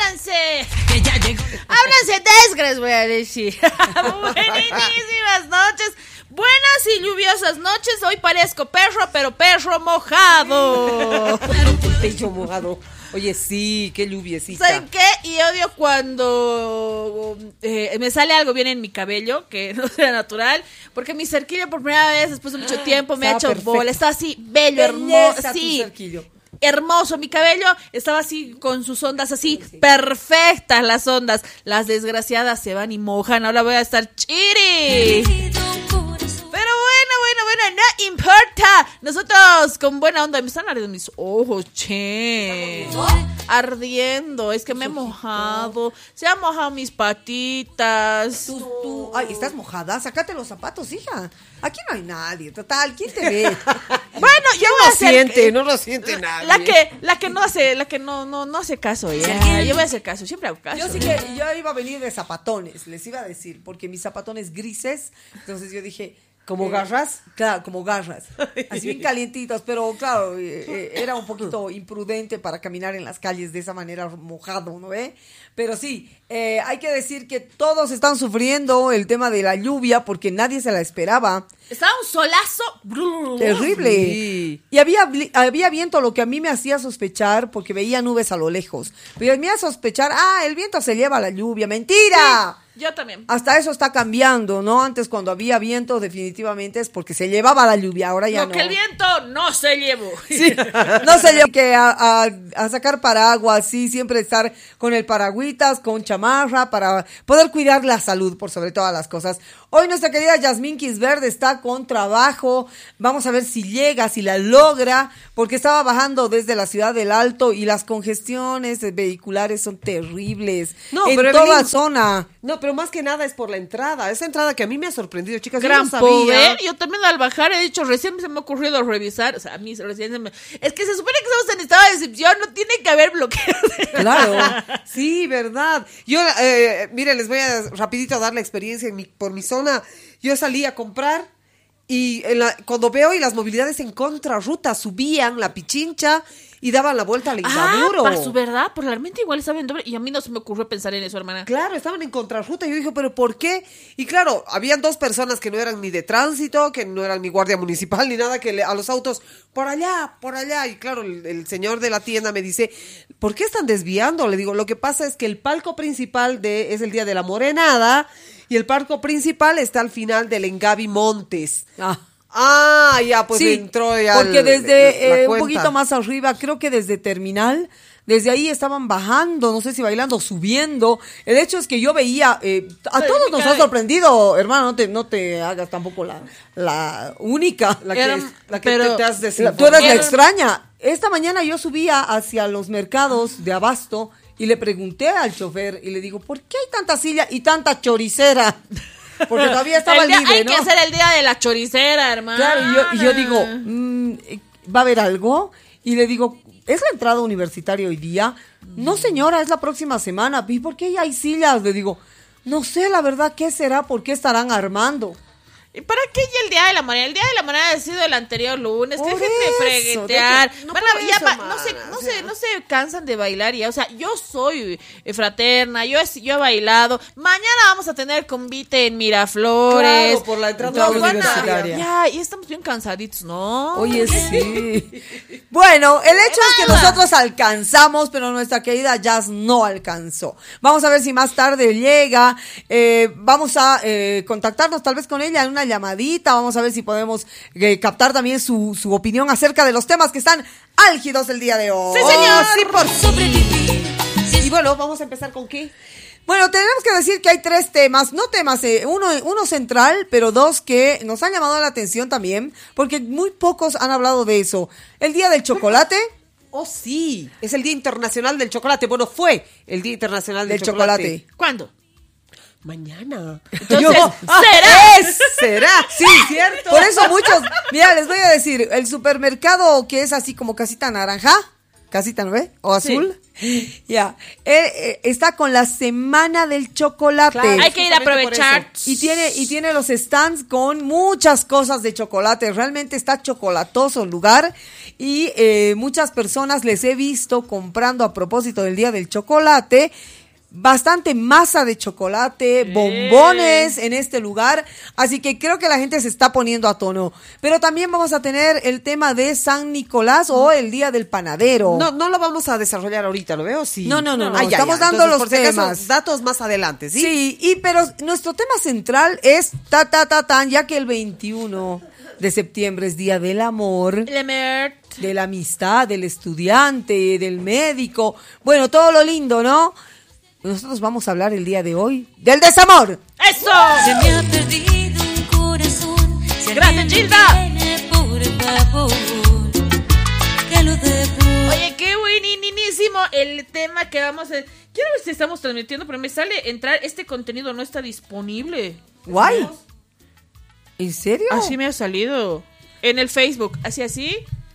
Ábranse desgres, voy a decir. Buenísimas noches. Buenas y lluviosas noches. Hoy parezco perro, pero perro mojado. Pecho mojado. Oye, sí, qué lluviecita. ¿Saben qué? Y odio cuando me sale algo bien en mi cabello, que no sea natural, porque mi cerquillo por primera vez, después de mucho tiempo, me ha hecho bola. Está así, bello, hermoso. Sí, hermoso. Mi cabello estaba así, con sus ondas así, perfectas las ondas. Las desgraciadas se van y mojan. Ahora voy a estar chiri. Pero bueno, no importa. Nosotros con buena onda. Me están ardiendo mis ojos, che. Ardiendo, es que me he mojado. Se han mojado mis patitas. Tú. Ay, ¿estás mojada? Sácate los zapatos, hija. Aquí no hay nadie, total, ¿quién te ve? Bueno, yo voy a hacer... No lo siente nadie. La que no hace caso, ya. Yo voy a hacer caso, siempre hago caso. Yo iba a venir de zapatones, les iba a decir, porque mis zapatones grises, entonces yo dije... ¿Como garras? Claro, como garras. Así bien calientitos, pero claro, era un poquito imprudente para caminar en las calles de esa manera mojado, ¿no ve? Pero sí, hay que decir que todos están sufriendo el tema de la lluvia porque nadie se la esperaba. Estaba un solazo terrible. Sí. Y había viento, lo que a mí me hacía sospechar, porque veía nubes a lo lejos. Pero me hacía sospechar, el viento se lleva la lluvia. ¡Mentira! Sí. Yo también. Hasta eso está cambiando, ¿no? Antes cuando había viento definitivamente es porque se llevaba la lluvia, ahora ya no. Lo que el viento no se llevó. Sí, no se llevó. Que a sacar paraguas, sí, siempre estar con el paragüitas, con chamarra, para poder cuidar la salud por sobre todas las cosas. Hoy nuestra querida Yasmín Quisverde está con trabajo. Vamos a ver si llega, si la logra, porque estaba bajando desde la ciudad del Alto y las congestiones vehiculares son terribles. No, en pero toda zona. No, pero más que nada es por la entrada. Esa entrada que a mí me ha sorprendido, chicas. Gran yo no sabía. poder. Yo también al bajar he dicho, recién se me ha ocurrido revisar. O sea, a mí recién es que se supone que estamos en estado de excepción, no tiene que haber bloqueos. Claro, sí, verdad. Yo, miren, les voy a rapidito dar la experiencia por mi zona. Yo salí a comprar y cuando veo y las movilidades en contrarruta subían la Pichincha y daban la vuelta al Indamuro. Paso, ¿verdad? Por realmente igual estaban en doble. Y a mí no se me ocurrió pensar en eso, hermana. Claro, estaban en contrarruta. Yo dije, ¿pero por qué? Y claro, habían dos personas que no eran ni de tránsito, que no eran ni guardia municipal, ni nada, que a los autos, por allá. Y claro, el señor de la tienda me dice, ¿por qué están desviando? Le digo, lo que pasa es que el palco principal es el día de la morenada y el palco principal está al final del Engavi Montes. Ya, pues sí, entró ya. Porque desde un poquito más arriba, creo que desde Terminal, desde ahí estaban bajando, no sé si bailando, subiendo. El hecho es que yo veía, a todos nos ha sorprendido, hermano, no te hagas tampoco la única. La que te has desinformado. Tú eres la extraña. Esta mañana yo subía hacia los mercados de Abasto y le pregunté al chofer y le digo, ¿por qué hay tanta silla y tanta choricera? Porque todavía estaba libre, ¿no? Hay que hacer el día de la choricera, hermano. Claro, y yo digo, ¿va a haber algo? Y le digo, ¿es la entrada universitaria hoy día? No, señora, es la próxima semana. ¿Y por qué hay sillas? Le digo, no sé, la verdad, ¿qué será? ¿Por qué estarán armando? ¿Y para qué ya el Día de la Moneda? El Día de la Moneda ha sido el anterior lunes. Que dejen de freguetear. No se cansan de bailar ya. O sea, yo soy fraterna, yo he bailado. Mañana vamos a tener convite en Miraflores. Claro, por la entrada universitaria. Ya, y estamos bien cansaditos, ¿no? Oye, sí. Bueno, el hecho es que nosotros alcanzamos, pero nuestra querida Jazz no alcanzó. Vamos a ver si más tarde llega. Vamos a contactarnos tal vez con ella en una llamadita, vamos a ver si podemos captar también su opinión acerca de los temas que están álgidos el día de hoy. ¡Sí, señor! Sí, por sobrevivir. Y bueno, vamos a empezar con ¿qué? Bueno, tenemos que decir que hay tres temas, uno central, pero dos que nos han llamado la atención también, porque muy pocos han hablado de eso. El Día del Chocolate. Oh, sí, es el Día Internacional del Chocolate. Bueno, fue el Día Internacional del Chocolate. ¿Cuándo? Mañana. Entonces, ¿será? Sí, cierto. Por eso muchos, mira, les voy a decir, el supermercado que es así como casita naranja, casita, ¿no ve? O azul. Ya, está con la Semana del Chocolate. Claro, Hay que ir a aprovechar. Y tiene los stands con muchas cosas de chocolate. Realmente está chocolatoso el lugar. Y muchas personas les he visto comprando a propósito del Día del Chocolate. Bastante masa de chocolate, bombones en este lugar, así que creo que la gente se está poniendo a tono. Pero también vamos a tener el tema de San Nicolás o el Día del Panadero. No lo vamos a desarrollar ahorita, ¿lo veo? Sí. No. Ya, Estamos dando entonces, los por si acaso, temas. datos más adelante, ¿sí? Sí, pero nuestro tema central es ya que el 21 de septiembre es Día del Amor, de la amistad, del estudiante, del médico, bueno, todo lo lindo, ¿no? Nosotros vamos a hablar el día de hoy del desamor. ¡Eso! Se me ha perdido un corazón. Gracias, Gilda. Por favor, que lo devuelva. Oye, qué buenísimo el tema que vamos a... Quiero ver si estamos transmitiendo, pero me sale entrar, este contenido no está disponible. Guay. ¿En serio? Así me ha salido. En el Facebook, así.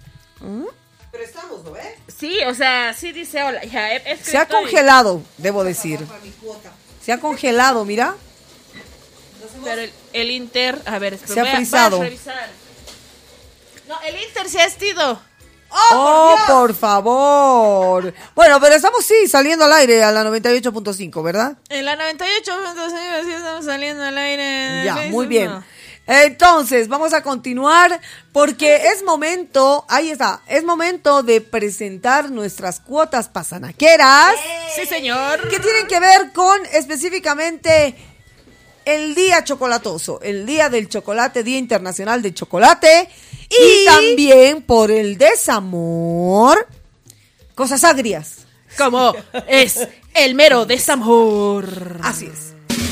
Pero estamos, ¿no ve? Sí, o sea, sí dice hola. Ya, Se ha congelado, debo decir. Se ha congelado, mira. Pero el Inter, a ver, Se ha frizado. voy a revisar. No, el Inter se ha estido. ¡Oh, por favor! Bueno, pero estamos, saliendo al aire a la 98.5, ¿verdad? En la 98.5 sí estamos saliendo al aire. Ya, Facebook, muy bien. no. Entonces, vamos a continuar porque es momento de presentar nuestras cuotas pasanaqueras. Sí, señor. Que tienen que ver con específicamente el Día Chocolatoso, el Día del Chocolate, Día Internacional del Chocolate y también por el desamor, cosas agrias. Como es el mero desamor. Así es.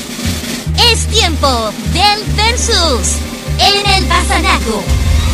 Es tiempo del versus en el Pasanaco.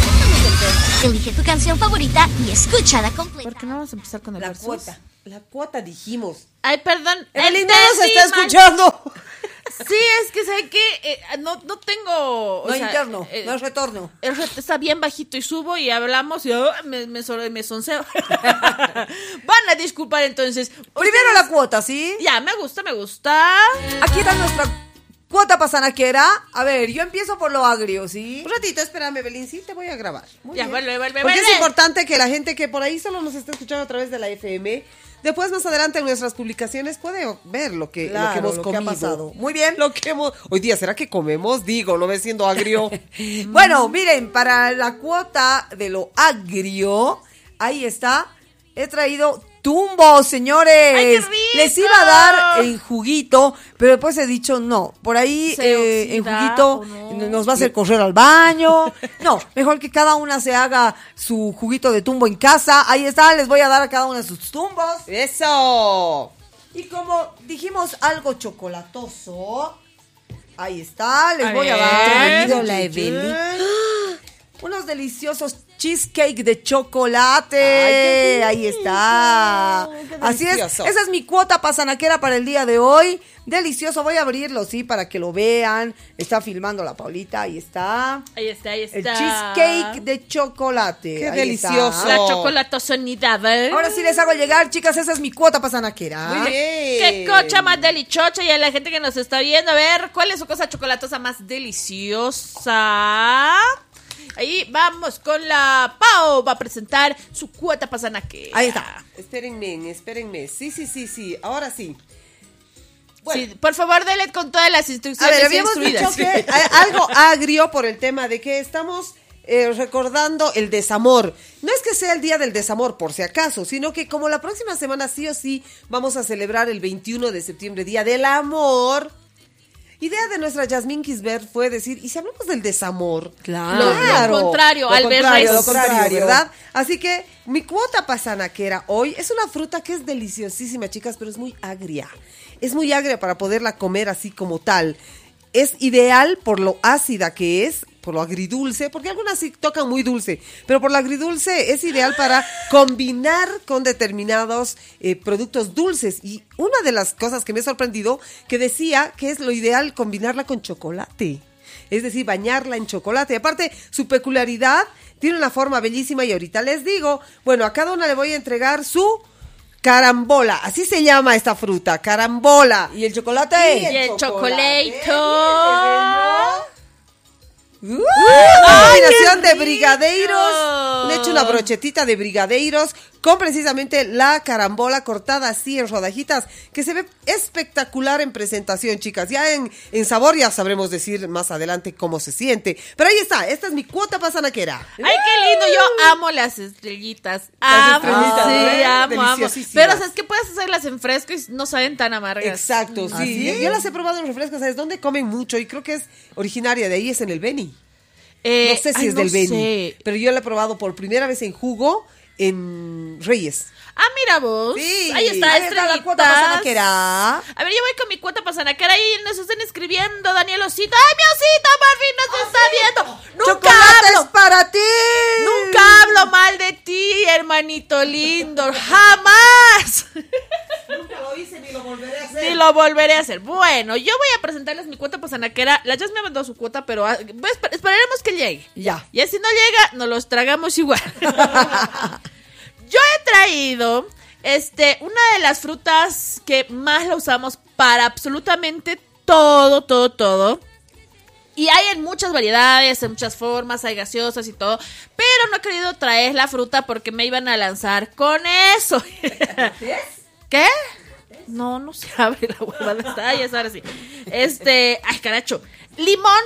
Elige tu canción favorita y escúchala completa. ¿Por qué no vamos a empezar con el La versus? cuota. La cuota dijimos. Ay, perdón. Evelyn no nos está décima. escuchando. Sí, es que sé que no tengo... No interno, no es retorno. El está bien bajito y subo y hablamos y me sonceo. Van a disculpar entonces. Primero la cuota, ¿sí? Ya, me gusta. Aquí está nuestra cuota pasanaquera. A ver, yo empiezo por lo agrio, ¿sí? Un ratito, espérame, Belín, sí te voy a grabar. Muy Ya, bien. vuelve. Porque es importante que la gente que por ahí solo nos está escuchando a través de la FM, después más adelante en nuestras publicaciones puede ver lo que hemos lo que comido. ha pasado. Muy bien. Lo que hemos... Hoy día, ¿será que comemos? Digo, ¿no ves siendo agrio? Bueno, miren, para la cuota de lo agrio, ahí está, he traído Tumbo, señores. ¡Ay, qué rico! Les iba a dar en juguito, pero después he dicho no. Por ahí en oxida, juguito ¿o no? nos va a hacer correr al baño. No, mejor que cada una se haga su juguito de Tumbo en casa. Ahí está, les voy a dar a cada una sus tumbos. ¡Eso! Y como dijimos algo chocolatoso, ahí está, les A voy a ver. dar. Traído la Evelyn. Unos deliciosos cheesecake de chocolate. Ay, qué ahí está. qué Así es. delicioso. Esa es mi cuota pasanaquera para el día de hoy. Delicioso. Voy a abrirlo, sí, para que lo vean. Está filmando la Paulita. Ahí está. Ahí está. El cheesecake de chocolate. Qué Ahí delicioso. está. La chocolatosonidad, ¿eh? Ahora sí les hago llegar, chicas. Esa es mi cuota pasanaquera. Muy bien. Qué cocha más delichocha. Y a la gente que nos está viendo, a ver, ¿cuál es su cosa chocolatosa más deliciosa? Ahí vamos con la Pau. Va a presentar su cuota pasanaquera. Ahí está. Espérenme. Sí. Ahora sí. Bueno. Sí, por favor, dele con todas las A instrucciones ver, habíamos instruidas. dicho que algo agrio por el tema de que estamos recordando el desamor. No es que sea el día del desamor, por si acaso, sino que como la próxima semana sí o sí vamos a celebrar el 21 de septiembre, Día del Amor. Idea de nuestra Yasmín Kisbert fue decir, ¿y si hablamos del desamor? Claro. Lo contrario, al ver Lo eso. contrario, ¿verdad? Así que mi cuota pasanaquera hoy es una fruta que es deliciosísima, chicas, pero es muy agria. Es muy agria para poderla comer así como tal. Es ideal por lo ácida que es, por lo agridulce, porque algunas sí tocan muy dulce, pero por lo agridulce es ideal para combinar con determinados productos dulces. Y una de las cosas que me ha sorprendido, que decía que es lo ideal combinarla con chocolate. Es decir, bañarla en chocolate. Aparte, su peculiaridad tiene una forma bellísima y ahorita les digo, bueno, a cada una le voy a entregar su carambola, así se llama esta fruta, carambola. ¿Y el chocolate? Y el chocolate. Combinación de brigadeiros. Le he hecho una brochetita de brigadeiros con precisamente la carambola cortada así en rodajitas, que se ve espectacular en presentación, chicas. Ya en sabor ya sabremos decir más adelante cómo se siente. Pero ahí está, esta es mi cuota pasanaquera. Ay, qué lindo, yo amo las estrellitas. Las Amo, estrellitas, sí, ¿verdad? amo. Deliciosísimas. Pero sabes que puedes hacerlas en fresco y no saben tan amargas. Exacto, sí. ¿Ah, sí? Yo las he probado en refrescos, ¿sabes dónde comen mucho? Y creo que es originaria de ahí, es en el Beni. No sé si es del Beni, sé. pero yo la he probado por primera vez en jugo en Reyes. Ah, mira vos. Sí, Ahí está, Ahí está la cuota estrellitas. pasanaquera. A ver, yo voy con mi cuota pasanaquera y nos están escribiendo, Daniel Osito. ¡Ay, mi Osito, por fin nos está viendo! ¡Nunca ¡Chocolate hablo! es para ti! ¡Nunca hablo mal de ti, hermanito lindo! ¡Jamás! Nunca lo hice ni lo volveré a hacer. Ni lo volveré a hacer. Bueno, yo voy a presentarles mi cuota pasanaquera. La Jazz me ha mandado su cuota, pero esperaremos que llegue. Ya. Y si no llega, nos los tragamos igual. Yo he traído una de las frutas que más la usamos para absolutamente todo. Y hay en muchas variedades, en muchas formas, hay gaseosas y todo. Pero no he querido traer la fruta porque me iban a lanzar con eso. ¿Qué? No se abre la huevada. Está, ya es ahora sí. Ay, caracho. Limón.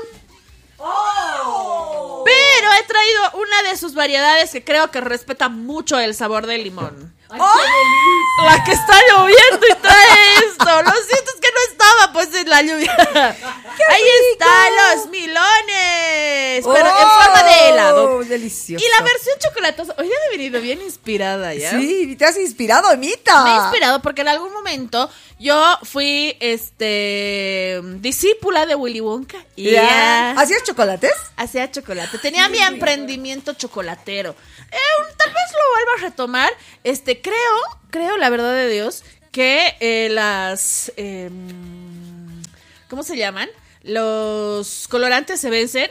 ¡Oh! Pero he traído una de sus variedades que creo que respeta mucho el sabor del limón. ¡Ay, qué La que está lloviendo y trae esto. Lo siento, es que no estaba pues en la lluvia. Ahí están los milones. Pero en forma de helado. Delicioso. Y la versión chocolatosa. Hoy he venido bien inspirada ya. Sí, te has inspirado, Emita. Me he inspirado porque en algún momento yo fui discípula de Willy Wonka. Y Ya. ¿Hacías chocolates? hacía chocolate. Tenía mi emprendimiento chocolatero. Tal vez lo vuelva a retomar. Creo, la verdad de Dios, que ¿cómo se llaman? Los colorantes se vencen.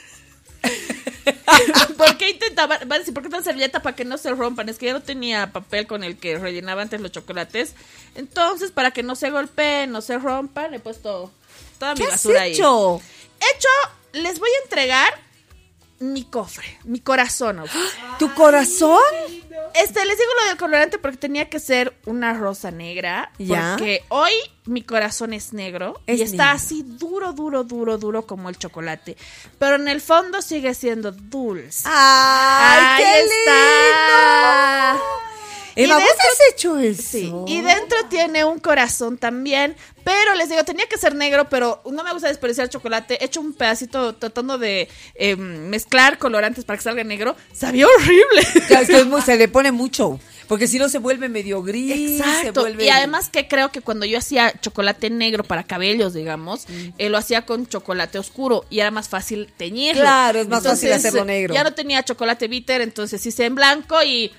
¿Por qué intentaba? Van a decir, ¿por qué tan servilleta para que no se rompan? Es que ya no tenía papel con el que rellenaba antes los chocolates. Entonces, para que no se golpeen, no se rompan, he puesto toda mi ¿Qué has basura ahí. hecho? Les voy a entregar mi cofre, mi corazón. ¿Tu corazón? Les digo lo del colorante porque tenía que ser una rosa negra. Ya. Porque hoy mi corazón es negro. Es y está negro. así duro como el chocolate. Pero en el fondo sigue siendo dulce. ¡Ay, Ahí qué está. lindo! Y Emma, ¿vos dentro- has hecho eso? Sí, y dentro tiene un corazón también, pero les digo, tenía que ser negro, pero no me gusta desperdiciar chocolate. He hecho un pedacito tratando de mezclar colorantes para que salga negro. Sabía horrible. Ya, es que se le pone mucho, porque si no se vuelve medio gris. Se Exacto, vuelve... y además que creo que cuando yo hacía chocolate negro para cabellos, digamos, lo hacía con chocolate oscuro y era más fácil teñirlo. Claro, es más fácil hacerlo negro. Ya no tenía chocolate bitter, entonces hice en blanco y...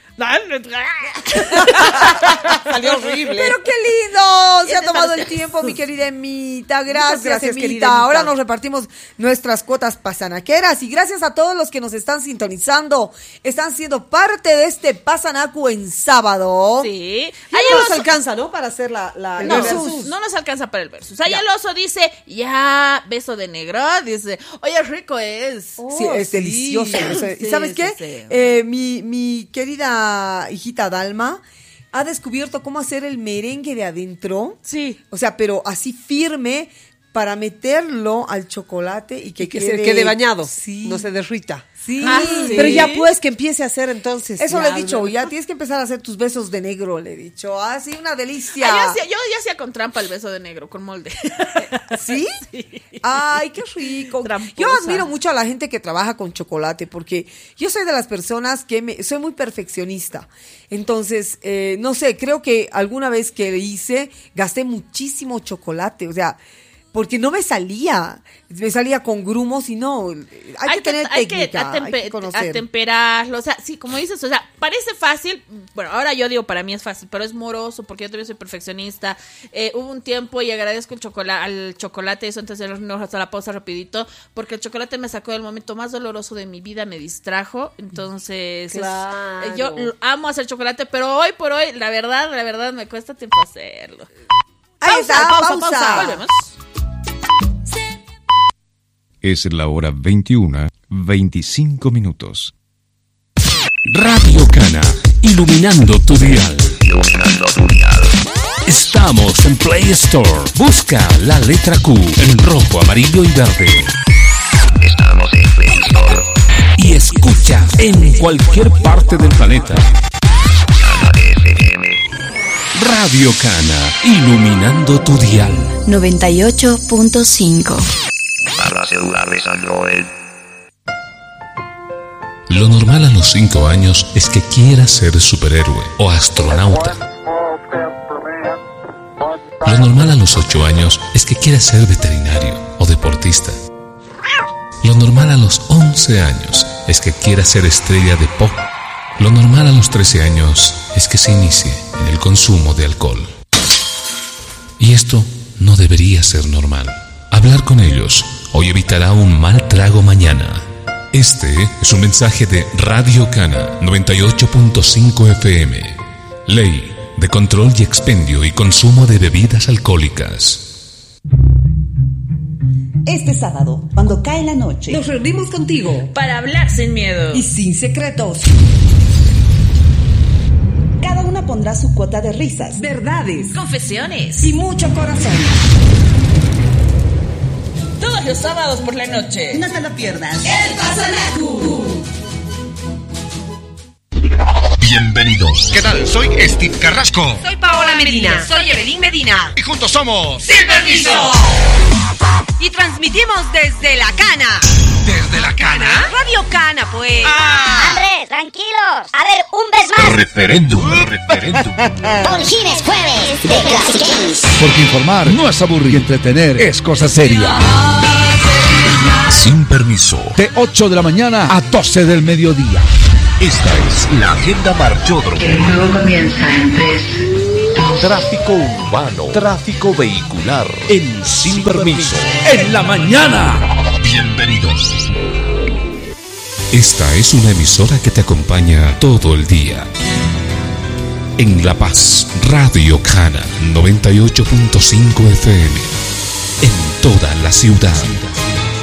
Salió horrible. Pero qué lindo, se ha Ese tomado está- el tiempo, mi querida Emita. Muchas Gracias, gracias, Emita. querida Emita. Ahora nos repartimos nuestras cuotas pasanaqueras y gracias a todos los que nos están sintonizando, están siendo parte de este Pasanacu en sábado. Sí. Ya Ahí no el nos oso- alcanza, ¿no? Para hacer la No, el versus. no nos alcanza para el versus. Ahí el oso dice, ya, beso de negro, dice, oye, rico es. Sí, es delicioso. ¿Y Sí, sabes sí, qué? sí. Mi querida hijita Dalma ha descubierto cómo hacer el merengue de adentro. Sí. O sea, pero así firme para meterlo al chocolate y que, Y que se quede bañado, Sí. no se derrita. Sí. Ah, sí. Pero ya pues que empiece a hacer entonces. Eso ya, le he dicho, ya tienes que empezar a hacer tus besos de negro, le he dicho. Ah, sí, una delicia. Yo hacía con trampa el beso de negro, con molde. ¿Sí? Ay, qué rico. Tramposa. Yo admiro mucho a la gente que trabaja con chocolate porque yo soy de las personas que soy muy perfeccionista. Entonces, no sé, creo que alguna vez que hice, gasté muchísimo chocolate. O sea, porque no me salía con grumos y no, hay que tener técnica, hay que conocer. Atemperarlo, o sea, sí, como dices, o sea, parece fácil, bueno, ahora yo digo para mí es fácil, pero es moroso porque yo también soy perfeccionista. Hubo un tiempo y agradezco al chocolate, eso antes de irnos hasta la pausa rapidito, porque el chocolate me sacó del momento más doloroso de mi vida, me distrajo, entonces claro. Yo amo hacer chocolate, pero hoy por hoy, la verdad me cuesta tiempo hacerlo. Pausa. Volvemos. Es la hora 21:25. Radio Cana, iluminando tu dial. Estamos en Play Store. Busca la letra Q en rojo, amarillo y verde. Estamos en Play Store. Y escucha en cualquier parte del planeta. Cana FM. Radio Cana, iluminando tu dial. 98.5. Para celular de San Joel. Lo normal a los 5 años es que quieras ser superhéroe o astronauta. Lo normal a los 8 años es que quieras ser veterinario o deportista. Lo normal a los 11 años es que quieras ser estrella de pop. Lo normal a los 13 años es que se inicie en el consumo de alcohol. Y esto no debería ser normal. Hablar con ellos hoy evitará un mal trago mañana. Este es un mensaje de Radio Cana 98.5 FM. Ley de control y expendio y consumo de bebidas alcohólicas. Este sábado, cuando cae la noche, nos reunimos contigo para hablar sin miedo y sin secretos. Cada una pondrá su cuota de risas, verdades, confesiones y mucho corazón. Todos los sábados por la noche. No te lo pierdas. El Pasanacu. Bienvenidos. ¿Qué tal? Soy Steve Carrasco. Soy Paola Medina. Soy Evelyn Medina. Y juntos somos Sin Permiso. Y transmitimos desde La Cana. ¿Desde La Cana? Radio Cana, pues. Andrés, tranquilos. A ver, un vez más. Referéndum. Por fin es jueves de Classic Games. Porque informar no es aburrir y entretener es cosa seria. Sin Permiso. De 8 de la mañana a 12 del mediodía. Esta es la agenda Marchódromo. El juego comienza en 3. Tráfico urbano, tráfico vehicular en Sin Permiso. En la mañana. Bienvenidos. Esta es una emisora que te acompaña todo el día. En La Paz, Radio Cana 98.5 FM. En toda la ciudad.